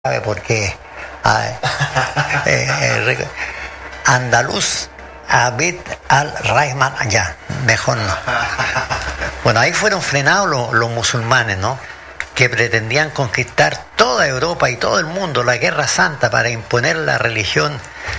sabe por qué. Andaluz Abid al-Rahman allá, mejor no. Bueno, ahí fueron frenados los musulmanes, ¿no? Que pretendían conquistar toda Europa y todo el mundo, la Guerra Santa, para imponer la religión,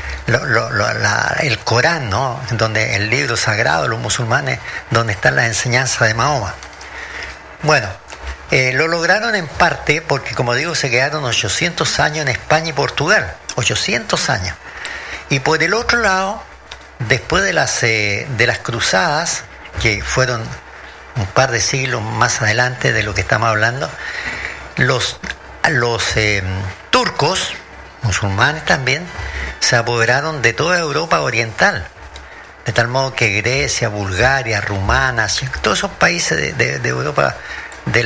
el Corán, ¿no? Donde el libro sagrado de los musulmanes, donde están las enseñanzas de Mahoma. Bueno, lo lograron en parte porque, como digo, se quedaron 800 años en España y Portugal, 800 años. Y por el otro lado, después de las cruzadas, que fueron un par de siglos más adelante de lo que estamos hablando, los turcos, musulmanes también, se apoderaron de toda Europa oriental, de tal modo que Grecia, Bulgaria, Rumania, todos esos países de Europa, de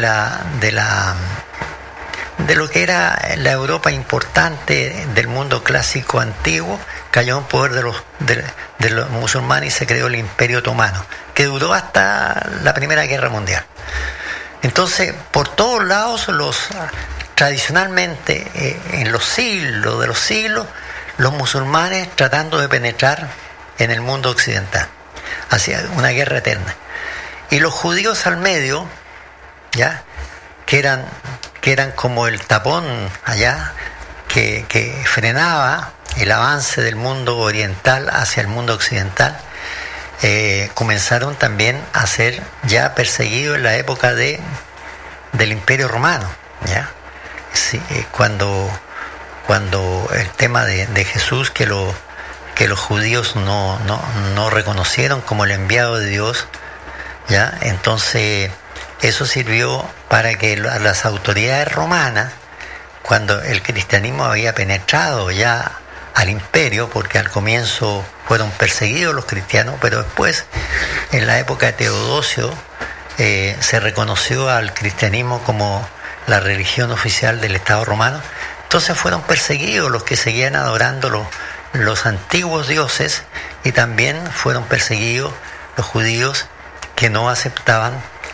lo que era la Europa importante del mundo clásico antiguo, cayó en poder de los musulmanes y se creó el Imperio Otomano, que duró hasta la Primera Guerra Mundial. Entonces, por todos lados, tradicionalmente, en los siglos de los siglos, los musulmanes tratando de penetrar en el mundo occidental, hacia una guerra eterna. Y los judíos al medio, ¿ya? que eran como el tapón allá, que frenaba el avance del mundo oriental hacia el mundo occidental, comenzaron también a ser ya perseguidos en la época del Imperio Romano, ¿ya? Sí, cuando el tema de Jesús, que los judíos no reconocieron como el enviado de Dios, ¿ya? Entonces eso sirvió para que las autoridades romanas, cuando el cristianismo había penetrado ya al imperio, porque al comienzo fueron perseguidos los cristianos, pero después, en la época de Teodosio, se reconoció al cristianismo como la religión oficial del Estado romano. Entonces fueron perseguidos los que seguían adorando los antiguos dioses, y también fueron perseguidos los judíos que no aceptaban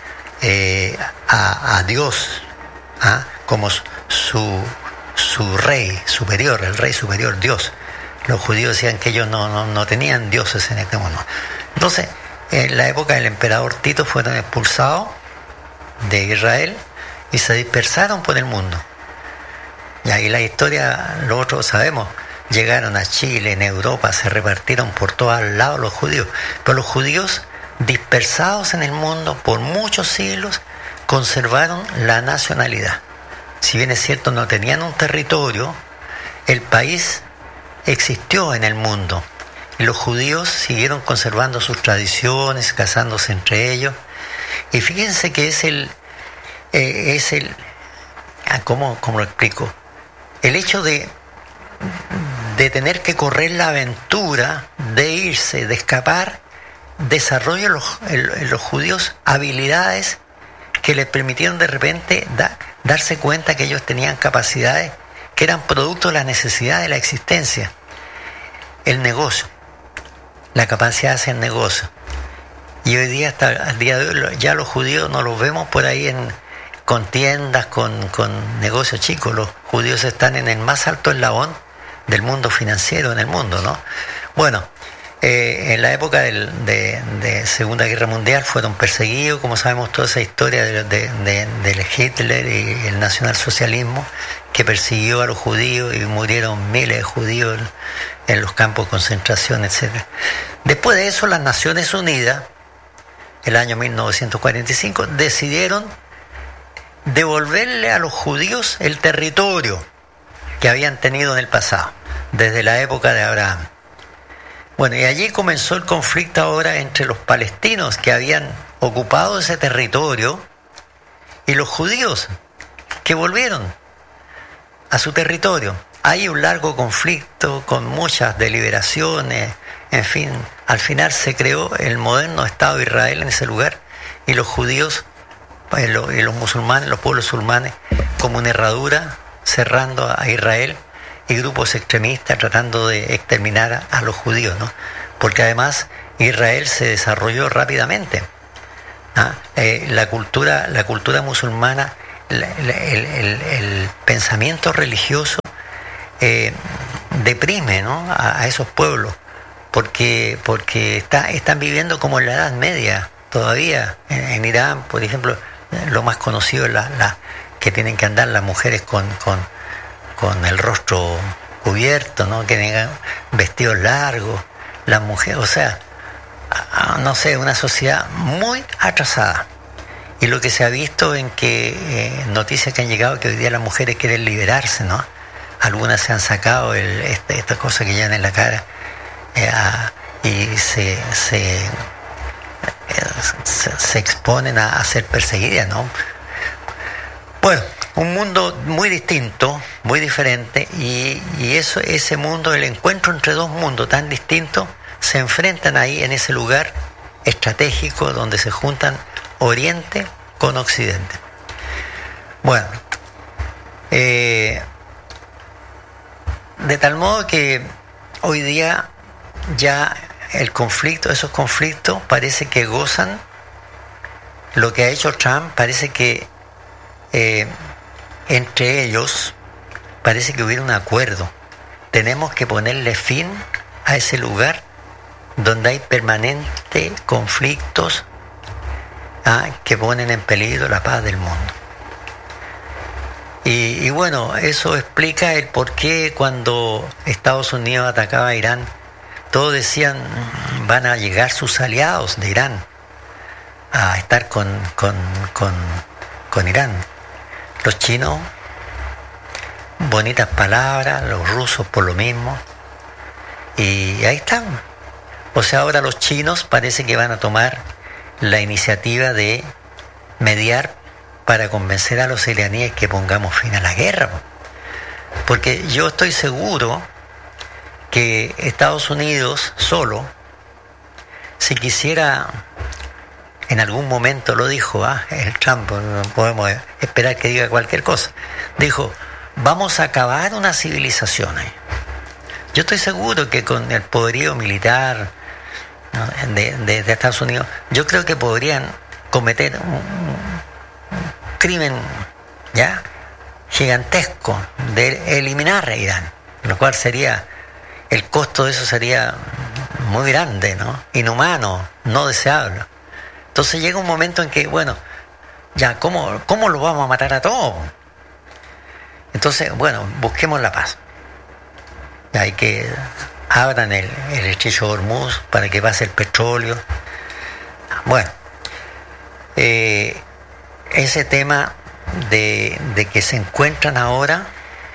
a Dios como su rey superior, el rey superior, Dios. Los judíos decían que ellos no tenían dioses en este mundo. Entonces, en la época del emperador Tito fueron expulsados de Israel y se dispersaron por el mundo. Y ahí la historia, lo otro sabemos, llegaron a Chile, en Europa, se repartieron por todos lados los judíos. Pero los judíos, dispersados en el mundo por muchos siglos, conservaron la nacionalidad. Si bien es cierto, no tenían un territorio, el país existió en el mundo. Y los judíos siguieron conservando sus tradiciones, casándose entre ellos. Y fíjense que ¿cómo lo explico? El hecho de tener que correr la aventura, de irse, de escapar, desarrolla en los judíos habilidades que les permitieron de repente darse cuenta que ellos tenían capacidades que eran producto de la necesidad de la existencia. El negocio, la capacidad de hacer negocio. Y hoy día, hasta el día de hoy, ya los judíos no los vemos por ahí con tiendas, con negocios chicos. Los judíos están en el más alto eslabón del mundo financiero en el mundo, ¿no? Bueno, en la época de Segunda Guerra Mundial fueron perseguidos, como sabemos, toda esa historia del Hitler y el nacionalsocialismo, que persiguió a los judíos y murieron miles de judíos en los campos de concentración, etc. Después de eso, las Naciones Unidas, el año 1945, decidieron devolverle a los judíos el territorio que habían tenido en el pasado, desde la época de Abraham. Bueno, y allí comenzó el conflicto ahora entre los palestinos, que habían ocupado ese territorio, y los judíos, que volvieron a su territorio. Hay un largo conflicto con muchas deliberaciones, en fin, al final se creó el moderno Estado de Israel en ese lugar, y los judíos y los musulmanes, los pueblos musulmanes, como una herradura cerrando a Israel, y grupos extremistas tratando de exterminar a los judíos, ¿no? Porque además Israel se desarrolló rápidamente. La cultura musulmana el pensamiento religioso deprime, ¿no?, a esos pueblos, porque están viviendo como en la Edad Media todavía. En Irán, por ejemplo, lo más conocido es que tienen que andar las mujeres con el rostro cubierto, ¿no?, que tengan vestidos largos, las mujeres, o sea, no sé, una sociedad muy atrasada. Y lo que se ha visto en que noticias que han llegado, que hoy día las mujeres quieren liberarse, ¿no? Algunas se han sacado esta cosa que llevan en la cara y se exponen a ser perseguidas, ¿no? Bueno, un mundo muy distinto, muy diferente, y ese mundo, el encuentro entre dos mundos tan distintos, se enfrentan ahí en ese lugar estratégico donde se juntan Oriente con Occidente. Bueno, de tal modo que hoy día ya esos conflictos parece que gozan. Lo que ha hecho Trump parece que entre ellos parece que hubiera un acuerdo. Tenemos que ponerle fin a ese lugar donde hay permanentes conflictos que ponen en peligro la paz del mundo. Y bueno, eso explica el por qué cuando Estados Unidos atacaba a Irán, todos decían, van a llegar sus aliados de Irán a estar con Irán. Los chinos, bonitas palabras, los rusos por lo mismo, y ahí están. O sea, ahora los chinos parece que van a tomar la iniciativa de mediar para convencer a los iraníes que pongamos fin a la guerra. Porque yo estoy seguro que Estados Unidos solo, si quisiera, en algún momento lo dijo, el Trump, no podemos esperar que diga cualquier cosa, dijo, vamos a acabar una civilización. Yo estoy seguro que con el poderío militar, ¿no?, de Estados Unidos, yo creo que podrían cometer un crimen ya gigantesco de eliminar a Irán, lo cual sería, el costo de eso sería muy grande, ¿no?, inhumano, no deseable. Entonces llega un momento en que, bueno, ya, ¿cómo lo vamos a matar a todos? Entonces, bueno, busquemos la paz. Hay que abran el estrecho de Hormuz para que pase el petróleo. Bueno, ese tema de que se encuentran ahora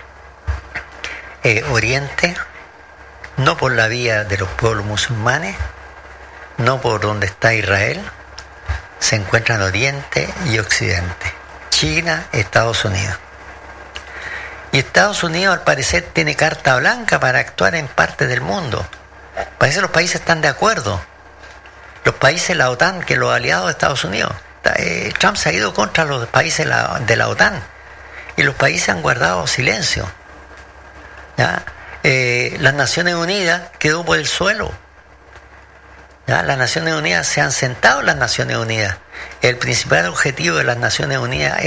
Oriente, no por la vía de los pueblos musulmanes, no por donde está Israel, se encuentran Oriente y Occidente, China, Estados Unidos. Y Estados Unidos, al parecer, tiene carta blanca para actuar en parte del mundo. Parece que los países están de acuerdo. Los países de la OTAN, que los aliados de Estados Unidos. Trump se ha ido contra los países de la OTAN. Y los países han guardado silencio. ¿Ya? Las Naciones Unidas quedó por el suelo. ¿Ya? Las Naciones Unidas, se han sentado las Naciones Unidas. El principal objetivo de las Naciones Unidas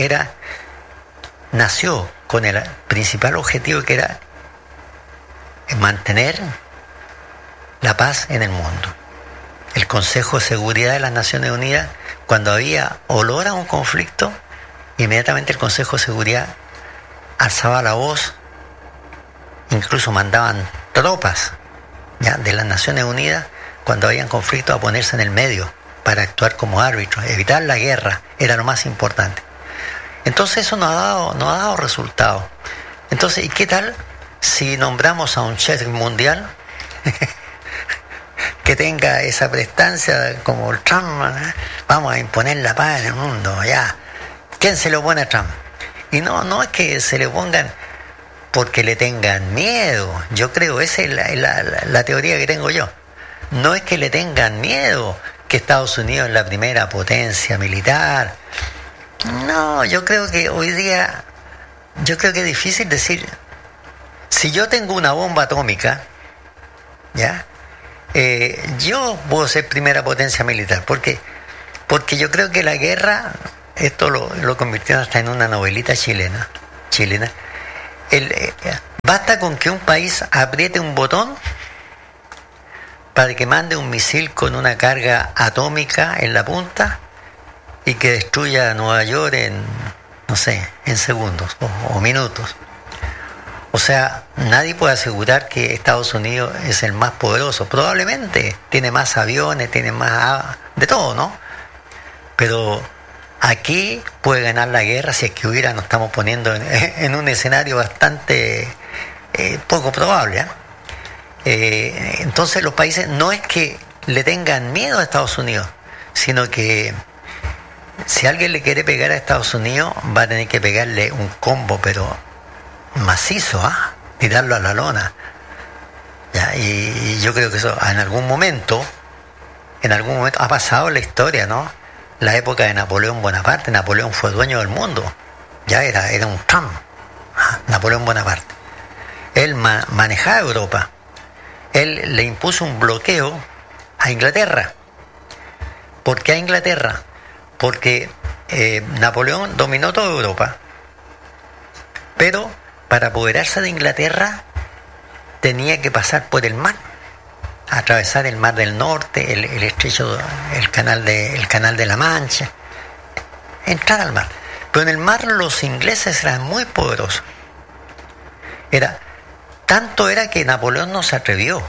nació con el principal objetivo, que era mantener la paz en el mundo. El Consejo de Seguridad de las Naciones Unidas, cuando había olor a un conflicto, inmediatamente el Consejo de Seguridad alzaba la voz, incluso mandaban tropas, ¿ya?, de las Naciones Unidas cuando habían conflictos, a ponerse en el medio para actuar como árbitros. Evitar la guerra era lo más importante. Entonces eso no ha dado resultado. Entonces, ¿y qué tal si nombramos a un chef mundial que tenga esa prestancia como el Trump? Vamos a imponer la paz en el mundo, ya. ¿Quién se le opone a Trump? Y no es que se le pongan porque le tengan miedo. Yo creo, esa es la teoría que tengo yo. No es que le tengan miedo que Estados Unidos es la primera potencia militar. No, yo creo que hoy día, es difícil decir, si yo tengo una bomba atómica, ¿ya?, yo puedo ser primera potencia militar, porque yo creo que la guerra esto lo convirtieron hasta en una novelita chilena. Basta con que un país apriete un botón para que mande un misil con una carga atómica en la punta y que destruya Nueva York en, no sé, en segundos o minutos. O sea, nadie puede asegurar que Estados Unidos es el más poderoso. Probablemente tiene más aviones, tiene más de todo, ¿no? Pero aquí puede ganar la guerra si es que hubiera, nos estamos poniendo en un escenario bastante poco probable, entonces los países no es que le tengan miedo a Estados Unidos, sino que si alguien le quiere pegar a Estados Unidos va a tener que pegarle un combo pero macizo, tirarlo a la lona, ¿ya? Y yo creo que eso en algún momento ha pasado en la historia, ¿no? La época de Napoleón Bonaparte. Napoleón fue dueño del mundo, ya era un Trump, Napoleón Bonaparte. Él manejaba Europa. Él le impuso un bloqueo a Inglaterra. ¿Por qué a Inglaterra? Porque Napoleón dominó toda Europa, pero para apoderarse de Inglaterra tenía que pasar por el mar, atravesar el Mar del Norte, el estrecho, el canal de la Mancha, entrar al mar. Pero en el mar los ingleses eran muy poderosos. Tanto era que Napoleón no se atrevió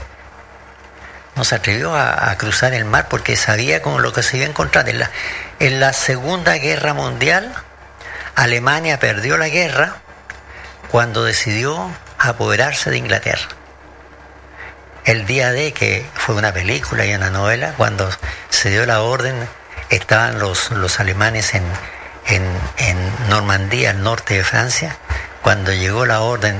a cruzar el mar porque sabía con lo que se iba a encontrar. En la Segunda Guerra Mundial, Alemania perdió la guerra cuando decidió apoderarse de Inglaterra. El día D, que fue una película y una novela, cuando se dio la orden, estaban los alemanes en Normandía, al norte de Francia. Cuando llegó la orden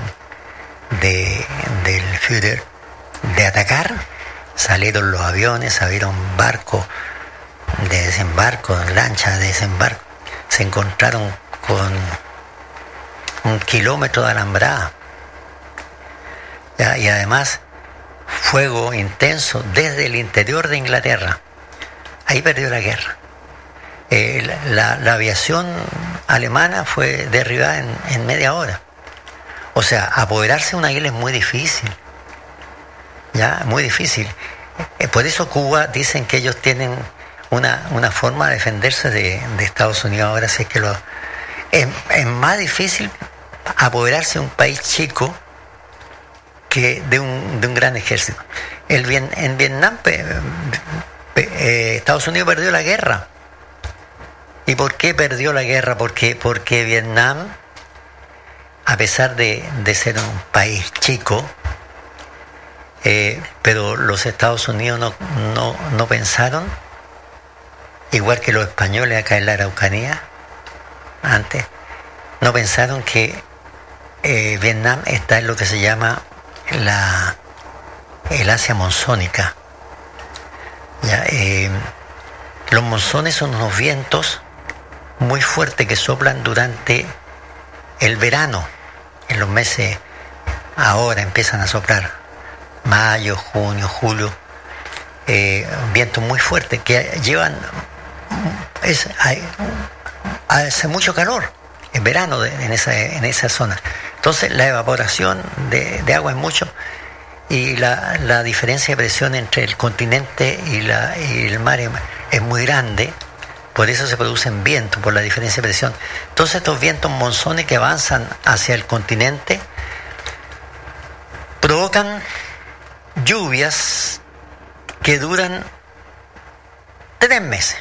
del Führer de atacar, salieron los aviones, salieron barcos de desembarco, lanchas de desembarco, se encontraron con 1 kilómetro de alambrada, ¿ya? Y además fuego intenso desde el interior de Inglaterra. Ahí perdió la guerra. La aviación alemana fue derribada en media hora. O sea, apoderarse de una isla es muy difícil, ya, muy difícil. Por eso Cuba dicen que ellos tienen una forma de defenderse de Estados Unidos. Ahora sí que es más difícil apoderarse de un país chico que de un gran ejército. En Vietnam Estados Unidos perdió la guerra. ¿Y por qué perdió la guerra? Porque Vietnam, a pesar de ser un país chico, pero los Estados Unidos no pensaron, igual que los españoles acá en la Araucanía, antes, no pensaron que Vietnam está en lo que se llama el Asia monzónica. ¿Ya? Los monzones son unos vientos muy fuertes que soplan durante el verano, en los meses, ahora empiezan a soplar, mayo, junio, julio, vientos muy fuertes que llevan, hace mucho calor en verano en esa zona. Entonces la evaporación de agua es mucho y la diferencia de presión entre el continente y el mar es muy grande. Por eso se producen vientos, por la diferencia de presión. Entonces estos vientos monzones que avanzan hacia el continente provocan lluvias que duran 3 meses.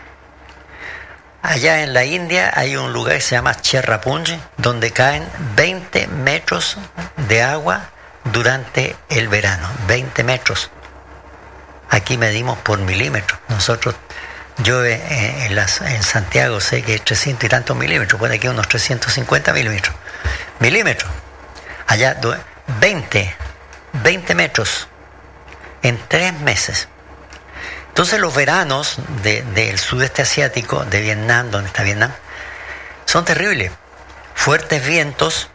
Allá en la India hay un lugar que se llama Cherrapunji, donde caen 20 metros de agua durante el verano. 20 metros. Aquí medimos por milímetros. Nosotros llueve en Santiago, sé que es 300 y tantos milímetros, por aquí unos 350 milímetros. Allá 20 metros en 3 meses. Entonces los veranos del sudeste asiático, de Vietnam, donde está Vietnam, son terribles. Fuertes vientos,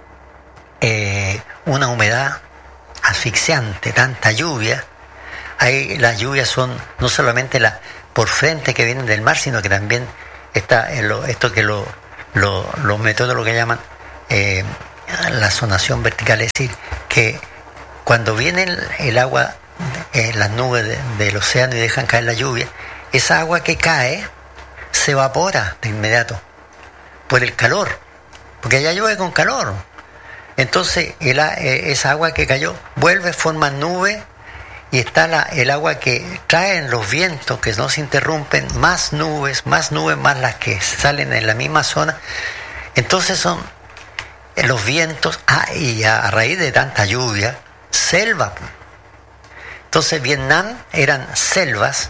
una humedad asfixiante, tanta lluvia. Ahí las lluvias son no solamente por frente que vienen del mar, sino que también esto que los metodólogos que llaman la zonación vertical, es decir, que cuando viene el agua, las nubes del océano y dejan caer la lluvia, esa agua que cae se evapora de inmediato por el calor, porque allá llueve con calor. Entonces esa agua que cayó vuelve, forma nube, y está el agua que traen los vientos que no se interrumpen, más nubes, más las que salen en la misma zona. Entonces son los vientos, y a raíz de tanta lluvia, selva. Entonces Vietnam eran selvas,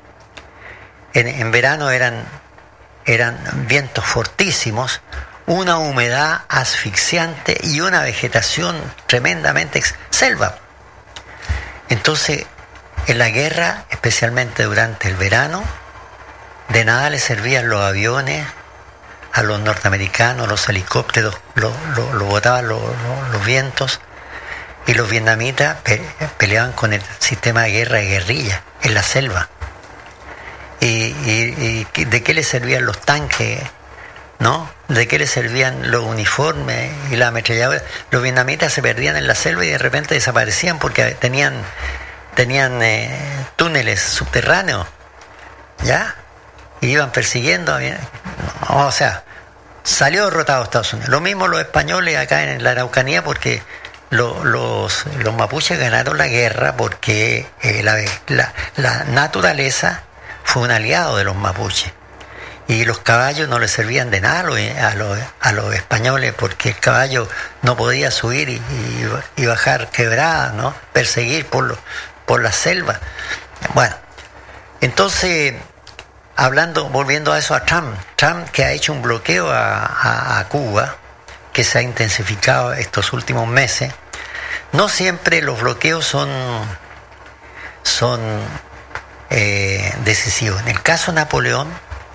en verano eran vientos fortísimos, una humedad asfixiante y una vegetación tremendamente selva. Entonces, en la guerra, especialmente durante el verano, de nada les servían los aviones a los norteamericanos, los helicópteros, lo botaban los vientos, y los vietnamitas peleaban con el sistema de guerra y guerrilla en la selva. ¿Y de qué les servían los tanques? ¿No? ¿De qué les servían los uniformes y la ametralladora? Los vietnamitas se perdían en la selva y de repente desaparecían porque tenían túneles subterráneos, ¿ya? Y iban persiguiendo. O sea, salió derrotado Estados Unidos. Lo mismo los españoles acá en la Araucanía, porque los mapuches ganaron la guerra porque la naturaleza fue un aliado de los mapuches. Y los caballos no les servían de nada a los españoles, porque el caballo no podía subir y bajar quebradas, ¿no? Perseguir por la selva. Bueno, entonces, volviendo a eso, a Trump que ha hecho un bloqueo a Cuba, que se ha intensificado estos últimos meses. No siempre los bloqueos son decisivos. En el caso de Napoleón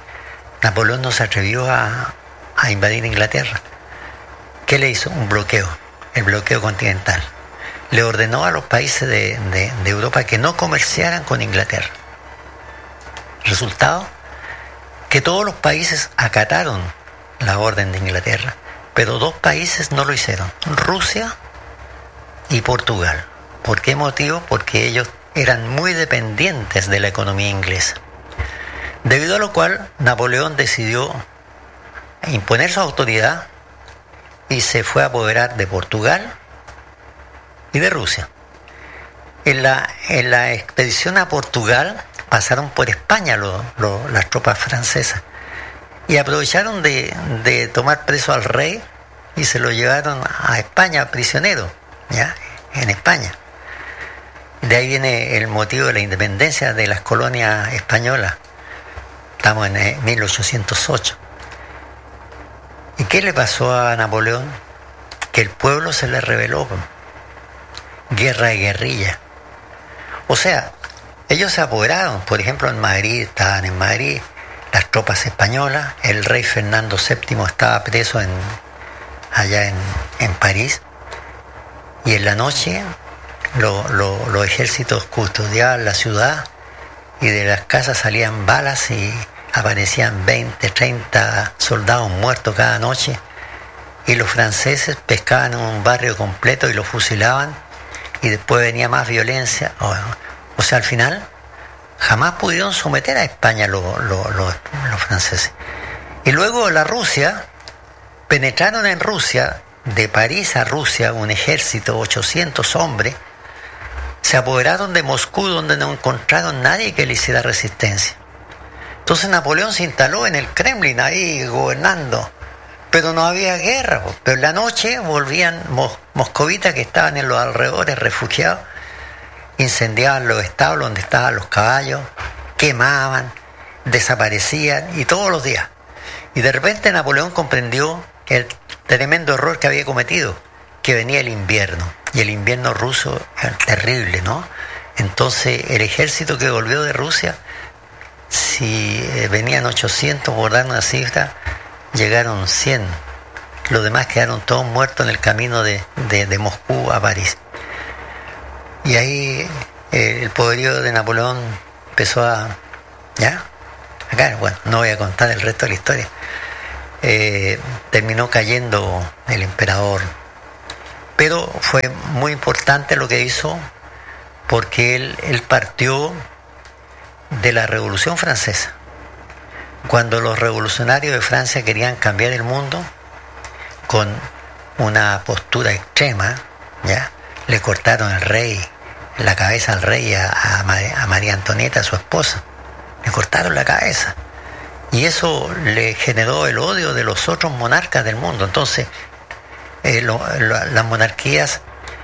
no se atrevió a invadir Inglaterra. ¿Qué le hizo? Un bloqueo, el bloqueo continental. Le ordenó a los países de Europa que no comerciaran con Inglaterra. Resultado, que todos los países acataron la orden de Inglaterra, pero 2 países no lo hicieron: Rusia y Portugal. ¿Por qué motivo? Porque ellos eran muy dependientes de la economía inglesa. Debido a lo cual, Napoleón decidió imponer su autoridad y se fue a apoderar de Portugal y de Rusia. En la expedición a Portugal pasaron por España las tropas francesas y aprovecharon de tomar preso al rey y se lo llevaron a España prisionero, ¿ya? En España. De ahí viene el motivo de la independencia de las colonias españolas. Estamos en 1808. ¿Y qué le pasó a Napoleón? Que el pueblo se le rebeló. Guerra y guerrilla. O sea, ellos se apoderaron. Por ejemplo, en Madrid, estaban en Madrid las tropas españolas. El rey Fernando VII estaba preso allá en París. Y en la noche los ejércitos custodiaban la ciudad, y de las casas salían balas y aparecían 20, 30 soldados muertos cada noche, y los franceses pescaban un barrio completo y lo fusilaban, y después venía más violencia. O sea, al final jamás pudieron someter a España los franceses. Y luego la Rusia, penetraron en Rusia, de París a Rusia, un ejército, 800 hombres, se apoderaron de Moscú, donde no encontraron nadie que le hiciera resistencia. Entonces Napoleón se instaló en el Kremlin, ahí gobernando, pero no había guerra. Pero en la noche volvían moscovitas que estaban en los alrededores refugiados, incendiaban los establos donde estaban los caballos, quemaban, desaparecían, y todos los días. Y de repente Napoleón comprendió el tremendo error que había cometido, que venía el invierno, y el invierno ruso era terrible, ¿no? Entonces el ejército que volvió de Rusia, si venían 800, por dar una cifra, llegaron 100. Los demás quedaron todos muertos en el camino de Moscú a París. Y ahí el poderío de Napoleón empezó a acá, bueno, no voy a contar el resto de la historia. Terminó cayendo el emperador, pero fue muy importante lo que hizo, porque él partió de la Revolución Francesa. Cuando los revolucionarios de Francia querían cambiar el mundo con una postura extrema, ¿ya? Le cortaron la cabeza al rey, a María Antonieta, su esposa. Le cortaron la cabeza. Y eso le generó el odio de los otros monarcas del mundo. Entonces, las monarquías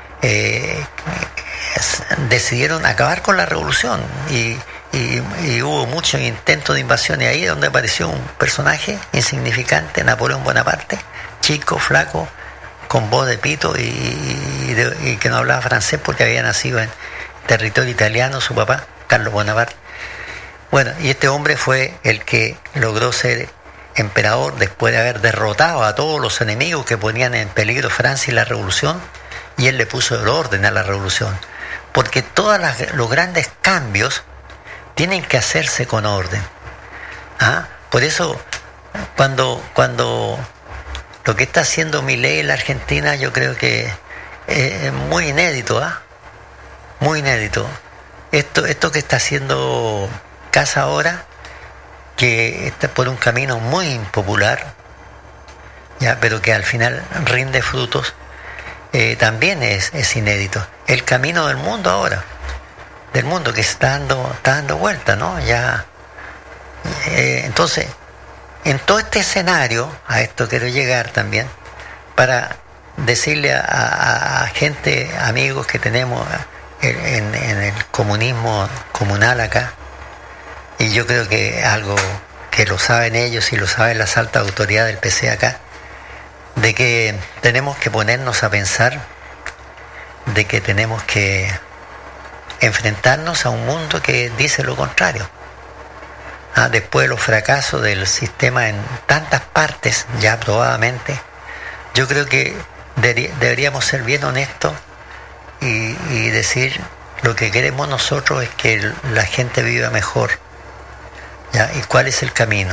decidieron acabar con la revolución y hubo muchos intentos de invasión, y ahí es donde apareció un personaje insignificante, Napoleón Bonaparte, chico, flaco, con voz de pito y que no hablaba francés porque había nacido en territorio italiano, su papá, Carlos Bonaparte. Bueno, y este hombre fue el que logró ser emperador después de haber derrotado a todos los enemigos que ponían en peligro Francia y la revolución, y él le puso el orden a la revolución, porque todos los grandes cambios tienen que hacerse con orden. Por eso, cuando lo que está haciendo Milei en la Argentina, yo creo que es muy inédito, muy inédito. Esto que está haciendo Kast ahora, que está por un camino muy impopular, ya, pero que al final rinde frutos, también es inédito. El camino del mundo ahora, del mundo que está dando vuelta, ¿no? Ya, entonces, en todo este escenario, a esto quiero llegar también, para decirle a gente, amigos que tenemos en el comunismo comunal acá, y yo creo que algo que lo saben ellos y lo saben las altas autoridades del PC acá, de que tenemos que ponernos a pensar de que tenemos que enfrentarnos a un mundo que dice lo contrario. Después de los fracasos del sistema en tantas partes, ya probadamente, yo creo que deberíamos ser bien honestos y decir lo que queremos nosotros es que la gente viva mejor. ¿Ya? ¿Y cuál es el camino?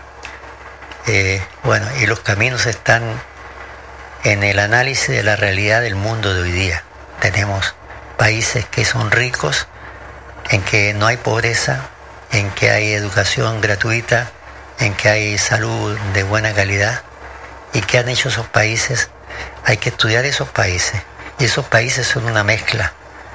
Bueno, y los caminos están en el análisis de la realidad del mundo de hoy día. Tenemos países que son ricos, en que no hay pobreza, en que hay educación gratuita, en que hay salud de buena calidad. ¿Y qué han hecho esos países? Hay que estudiar esos países. Y esos países son una mezcla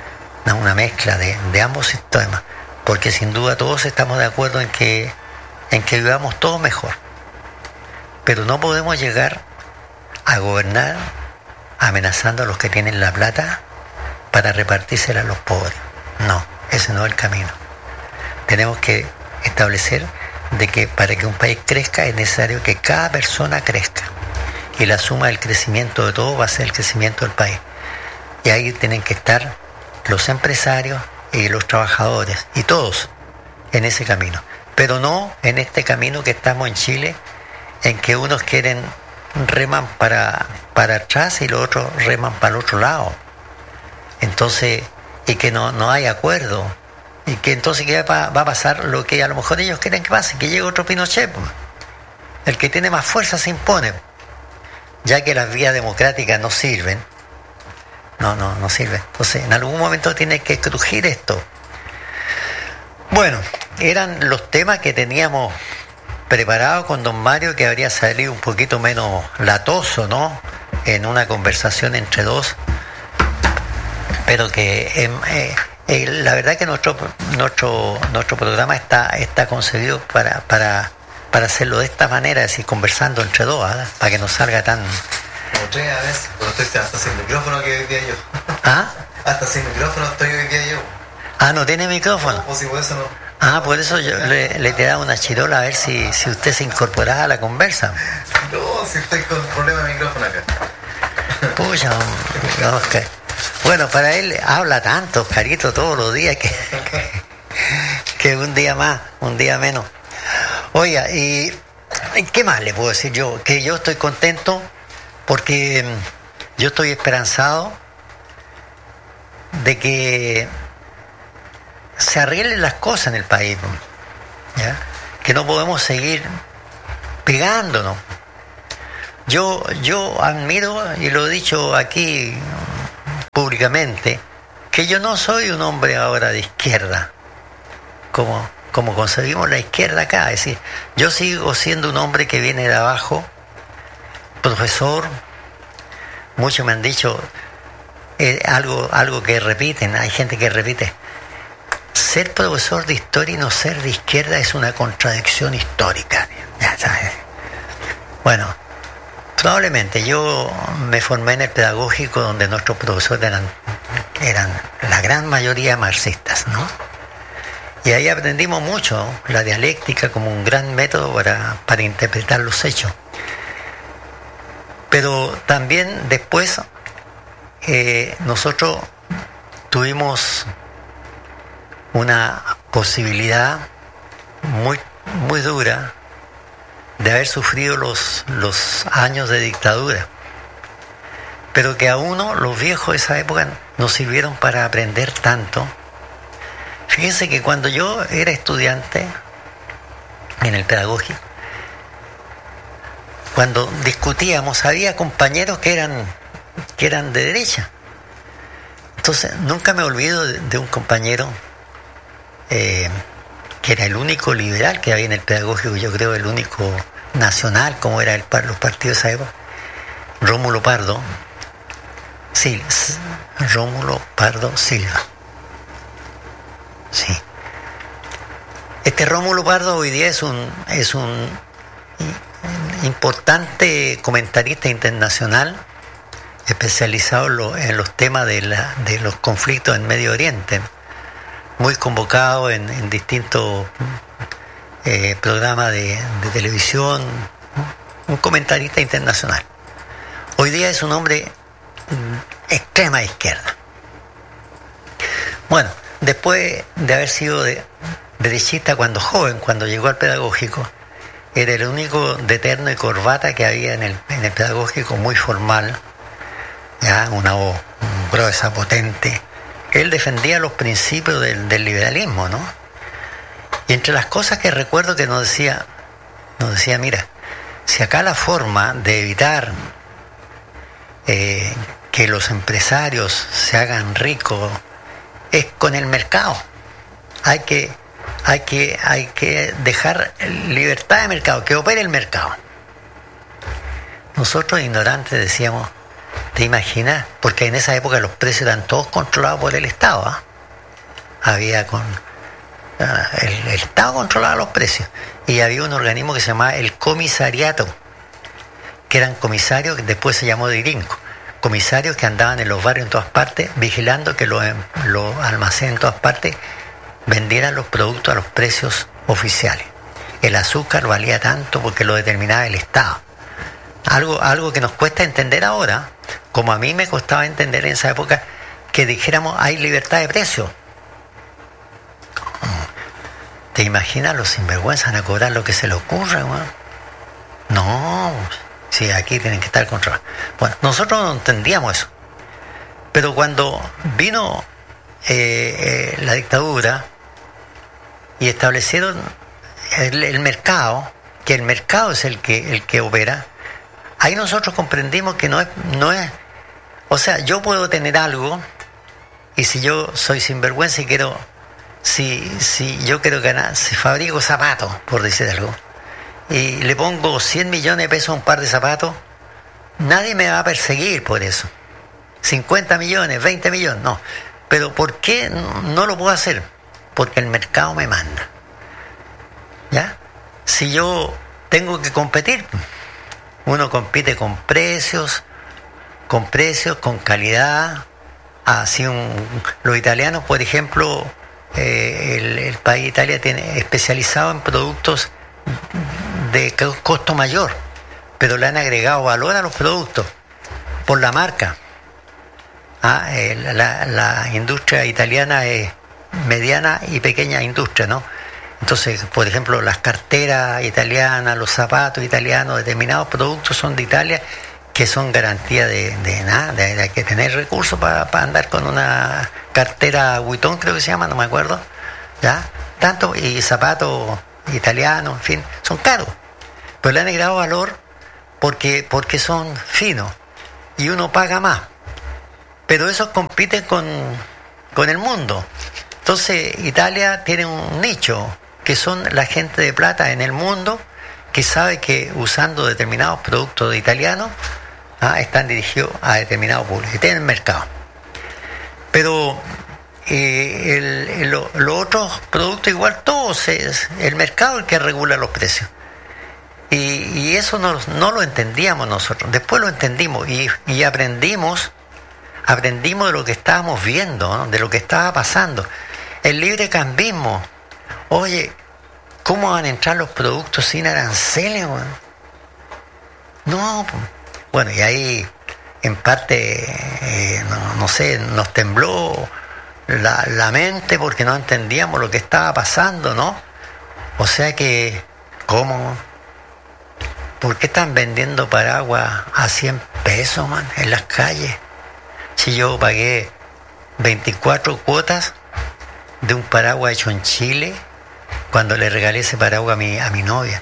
de ambos sistemas. Porque sin duda todos estamos de acuerdo en que vivamos todos mejor. Pero no podemos llegar a gobernar amenazando a los que tienen la plata para repartírsela a los pobres. No, ese no es el camino. Tenemos que establecer de que para que un país crezca es necesario que cada persona crezca. Y la suma del crecimiento de todos va a ser el crecimiento del país. Y ahí tienen que estar los empresarios y los trabajadores, y todos en ese camino, pero no en este camino que estamos en Chile, en que unos reman para atrás y los otros reman para el otro lado. Entonces, y que no hay acuerdo, y que entonces ¿qué va a pasar? Lo que a lo mejor ellos quieren que pase, que llegue otro Pinochet. El que tiene más fuerza se impone, ya que las vías democráticas no sirven. No sirve. Entonces, en algún momento tiene que crujir esto. Bueno, eran los temas que teníamos preparados con don Mario, que habría salido un poquito menos latoso, ¿no? En una conversación entre dos. Pero que la verdad que nuestro programa está concebido para hacerlo de esta manera, es decir, conversando entre dos, para que no salga tan... Como 3 veces, pero estoy hasta sin micrófono que hoy día yo. Hasta sin micrófono estoy hoy día yo. ¿No tiene micrófono? No, pues si por eso no. Por eso yo le te daba una chirola a ver si usted se incorporaba a la conversa. No, si estoy con problema de micrófono acá. Pucha, Oscar. Bueno, para él habla tanto, Oscarito, todos los días que un día más, un día menos. Oiga, ¿y qué más le puedo decir yo? Que yo estoy contento porque yo estoy esperanzado de que se arreglen las cosas en el país, ¿ya? que no podemos seguir pegándonos. Yo admiro, y lo he dicho aquí públicamente, que yo no soy un hombre ahora de izquierda, como concebimos la izquierda acá. Es decir, yo sigo siendo un hombre que viene de abajo, profesor. Muchos me han dicho algo que repiten, hay gente que repite: ser profesor de historia y no ser de izquierda es una contradicción histórica. Ya sabes. Bueno, probablemente yo me formé en el pedagógico, donde nuestros profesores eran la gran mayoría marxistas, ¿no? Y ahí aprendimos mucho, ¿no? La dialéctica como un gran método para interpretar los hechos. Pero también después nosotros tuvimos una posibilidad muy, muy dura de haber sufrido los años de dictadura, pero que a uno, los viejos de esa época, nos sirvieron para aprender tanto. Fíjense que cuando yo era estudiante en el pedagógico, cuando discutíamos, había compañeros que eran de derecha. Entonces nunca me olvido de un compañero que era el único liberal que había en el pedagógico, yo creo el único nacional, como era los partidos de esa época, Rómulo Pardo. Sí, Rómulo Pardo Silva. Sí. Este Rómulo Pardo hoy día es un importante comentarista internacional, especializado en los temas de los conflictos en Medio Oriente, muy convocado en distintos programas de televisión, un comentarista internacional. Hoy día es un hombre extrema izquierda. Bueno, después de haber sido derechista cuando joven, cuando llegó al pedagógico, era el único de terno y corbata que había en el pedagógico, muy formal, ya una voz gruesa, potente. Él defendía los principios del liberalismo, ¿no? Y entre las cosas que recuerdo que nos decía, mira, si acá la forma de evitar que los empresarios se hagan ricos es con el mercado. Hay que dejar libertad de mercado, que opere el mercado. Nosotros ignorantes decíamos, ¿te imaginas? Porque en esa época los precios eran todos controlados por el Estado, ¿eh? Había el Estado controlaba los precios, y había un organismo que se llamaba el comisariato, que eran comisarios que después se llamó Dirinco, comisarios que andaban en los barrios en todas partes vigilando que los almacenes en todas partes vendieran los productos a los precios oficiales. El azúcar valía tanto porque lo determinaba el Estado. Algo que nos cuesta entender ahora, como a mí me costaba entender en esa época, que dijéramos hay libertad de precio. ¿Te imaginas los sinvergüenzas a cobrar lo que se les ocurra, ¿no? No, sí, aquí tienen que estar controlados. Bueno, nosotros no entendíamos eso. Pero cuando vino la dictadura y establecieron el mercado, que el mercado es el que opera, ahí nosotros comprendimos que no es, o sea, yo puedo tener algo, y si yo soy sinvergüenza y quiero, si yo quiero ganar, si fabrico zapatos, por decir algo, y le pongo 100 millones de pesos a un par de zapatos, nadie me va a perseguir por eso. 50 millones, 20 millones, no. Pero ¿por qué no lo puedo hacer? Porque el mercado me manda. ¿Ya? Si yo tengo que competir, uno compite con precios, con calidad. Así los italianos, por ejemplo, el país Italia tiene especializado en productos de costo mayor, pero le han agregado valor a los productos por la marca. La industria italiana es mediana y pequeña industria, ¿no? Entonces, por ejemplo, las carteras italianas, los zapatos italianos, determinados productos son de Italia, que son garantía de nada, hay que tener recursos para andar con una cartera Vuitton, creo que se llama, no me acuerdo, ¿ya? Tanto, y zapatos italianos, en fin, son caros. Pero le han agregado valor porque son finos y uno paga más. Pero esos compiten con el mundo. Entonces Italia tiene un nicho que son la gente de plata en el mundo que sabe que usando determinados productos italianos están dirigidos a determinados públicos y tienen mercado. Pero los otros productos igual todos es el mercado el que regula los precios. Y eso no lo entendíamos nosotros. Después lo entendimos y aprendimos de lo que estábamos viendo, ¿no? De lo que estaba pasando. El librecambismo. Oye, ¿cómo van a entrar los productos sin aranceles? No, bueno, y ahí en parte, no sé, nos tembló la mente porque no entendíamos lo que estaba pasando, ¿no? O sea que, ¿cómo? ¿Por qué están vendiendo paraguas a 100 pesos, man, en las calles? Si yo pagué 24 cuotas de un paraguas hecho en Chile cuando le regalé ese paraguas a mi novia.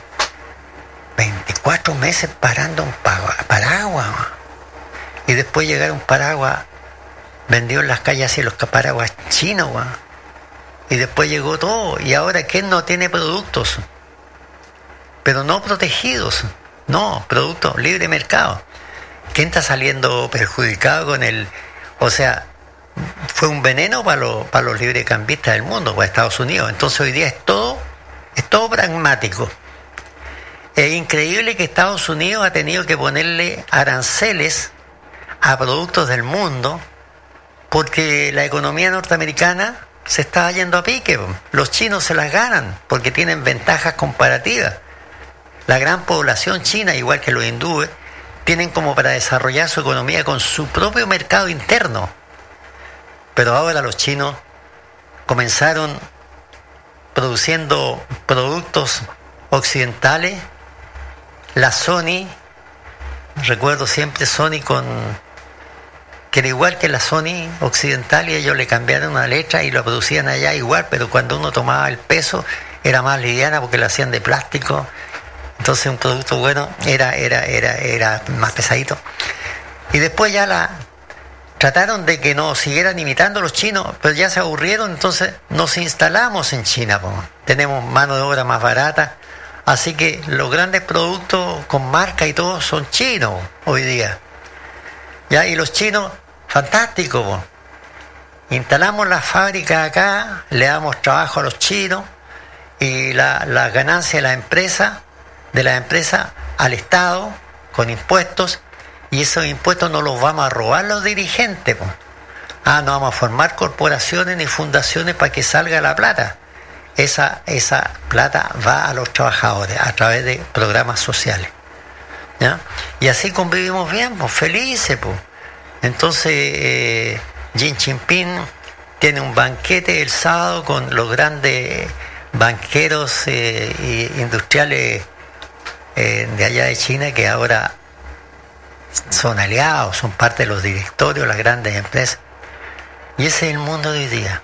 24 meses parando un paraguas. Y después llegar un paraguas vendido en las calles así, los paraguas chinos. Y después llegó todo. Y ahora, ¿quién no tiene productos? Pero no protegidos. No, productos libre mercado. ¿Quién está saliendo perjudicado con el...? O sea, fue un veneno para los librecambistas del mundo, para Estados Unidos. Entonces hoy día es todo pragmático. Es increíble que Estados Unidos ha tenido que ponerle aranceles a productos del mundo porque la economía norteamericana se está yendo a pique. Los chinos se las ganan porque tienen ventajas comparativas. La gran población china, igual que los hindúes, tienen como para desarrollar su economía con su propio mercado interno. Pero ahora los chinos comenzaron produciendo productos occidentales. La Sony, recuerdo siempre Sony que era igual que la Sony occidental y ellos le cambiaron una letra y lo producían allá igual, pero cuando uno tomaba el peso era más liviana porque lo hacían de plástico. Entonces un producto bueno era más pesadito. Y después ya trataron de que nos siguieran imitando los chinos, pero ya se aburrieron, entonces nos instalamos en China. Tenemos mano de obra más barata, así que los grandes productos con marca y todo son chinos hoy día. ¿Ya? Y los chinos, fantásticos. Instalamos la fábrica acá, le damos trabajo a los chinos y la ganancia de la empresa al Estado con impuestos, y esos impuestos no los vamos a robar los dirigentes. No vamos a formar corporaciones ni fundaciones para que salga la plata. Esa plata va a los trabajadores a través de programas sociales. ¿Ya? Y así convivimos bien, felices. Entonces Xi Jinping tiene un banquete el sábado con los grandes banqueros industriales de allá de China, que ahora son aliados, son parte de los directorios, las grandes empresas. Y ese es el mundo de hoy día.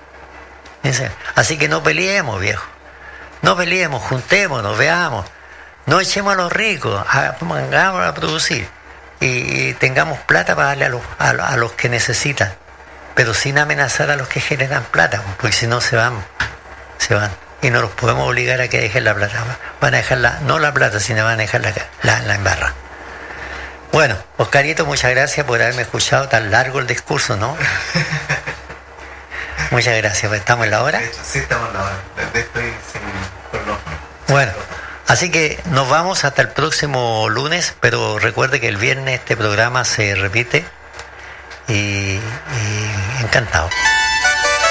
Así que no peleemos, viejo. No peleemos, juntémonos, veamos. No echemos a los ricos, pongámonos a producir. Y tengamos plata para darle a los que necesitan. Pero sin amenazar a los que generan plata, porque si no se van. Y no los podemos obligar a que dejen la plata. Van a dejar no la plata, sino van a dejar la embarra. Bueno, Oscarito, muchas gracias por haberme escuchado tan largo el discurso, ¿no? Muchas gracias. ¿Estamos en la hora? Sí, estamos en la hora. Estoy sin micrófono. Bueno, así que nos vamos hasta el próximo lunes, pero recuerde que el viernes este programa se repite y encantado.